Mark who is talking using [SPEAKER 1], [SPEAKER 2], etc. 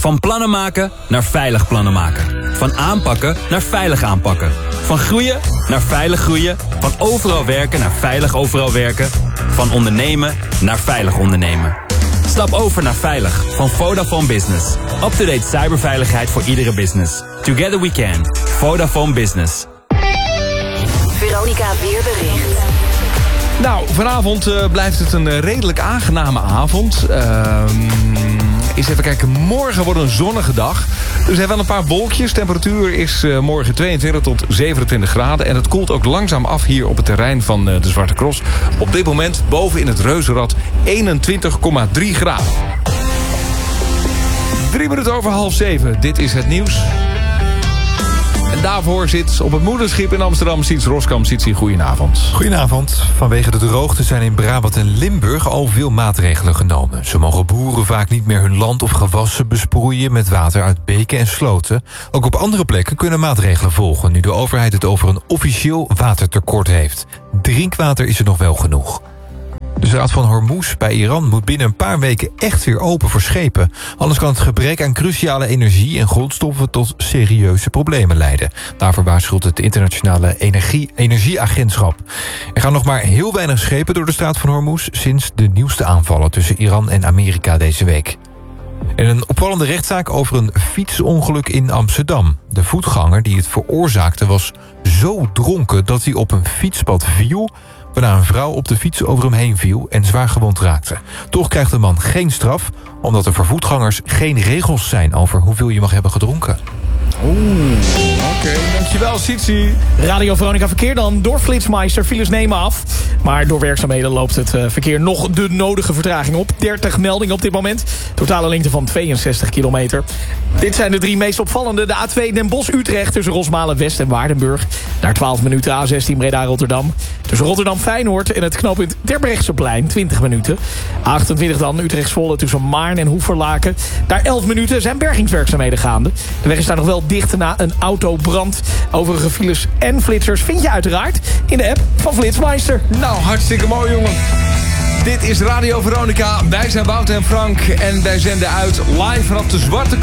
[SPEAKER 1] Van plannen maken naar veilig plannen maken. Van aanpakken naar veilig aanpakken. Van groeien naar veilig groeien. Van overal werken naar veilig overal werken. Van ondernemen naar veilig ondernemen. Stap over naar Veilig van Vodafone Business. Up-to-date cyberveiligheid voor iedere business. Together we can. Vodafone Business.
[SPEAKER 2] Veronica Weerbericht.
[SPEAKER 3] Nou, vanavond blijft het een redelijk aangename avond. Eens even kijken, morgen wordt een zonnige dag. Dus we hebben wel een paar wolkjes. Temperatuur is morgen 22 tot 27 graden. En het koelt ook langzaam af hier op het terrein van de Zwarte Cross. Op dit moment boven in het Reuzenrad 21,3 graden. 3 minuten over 6:30. Dit is het nieuws. En daarvoor zit op het moederschip in Amsterdam Siets Roskam. Sietsie, goedenavond.
[SPEAKER 4] Goedenavond. Vanwege de droogte zijn in Brabant en Limburg al veel maatregelen genomen. Zo mogen boeren vaak niet meer hun land of gewassen besproeien met water uit beken en sloten. Ook op andere plekken kunnen maatregelen volgen, nu de overheid het over een officieel watertekort heeft. Drinkwater is er nog wel genoeg. De Straat van Hormuz bij Iran moet binnen een paar weken echt weer open voor schepen. Anders kan het gebrek aan cruciale energie en grondstoffen tot serieuze problemen leiden. Daarvoor waarschuwt het internationale energieagentschap. Er gaan nog maar heel weinig schepen door de Straat van Hormuz sinds de nieuwste aanvallen tussen Iran en Amerika deze week. En een opvallende rechtszaak over een fietsongeluk in Amsterdam. De voetganger die het veroorzaakte was zo dronken dat hij op een fietspad viel, waarna een vrouw op de fiets over hem heen viel en zwaar gewond raakte. Toch krijgt de man geen straf, omdat er voor voetgangers geen regels zijn over hoeveel je mag hebben gedronken.
[SPEAKER 3] Oké, dankjewel Sietsie.
[SPEAKER 5] Radio Veronica Verkeer dan door Flitsmeister. Files nemen af. Maar door werkzaamheden loopt het verkeer nog de nodige vertraging op. 30 meldingen op dit moment. Totale lengte van 62 kilometer. Dit zijn de 3 meest opvallende. De A2 Den Bosch-Utrecht tussen Rosmalen West en Waardenburg. Daar 12 minuten. A16 Breda-Rotterdam. Tussen Rotterdam-Feyenoord en het knooppunt Terbrechtseplein 20 minuten. A28 dan Utrecht-Zwolle tussen Maarn en Hoeverlaken. Daar 11 minuten zijn bergingswerkzaamheden gaande. De weg is daar nog wel dicht na een autobrand. Overige files en flitsers vind je uiteraard in de app van Flitsmeister.
[SPEAKER 3] Nou, hartstikke mooi, jongen. Dit is Radio Veronica. Wij zijn Wouter en Frank en wij zenden uit live vanaf de Zwarte Cross.